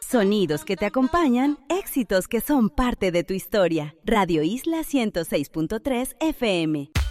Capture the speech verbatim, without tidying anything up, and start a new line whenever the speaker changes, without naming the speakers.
Sonidos que te acompañan, éxitos que son parte de tu historia. Radio Isla ciento seis punto tres F M.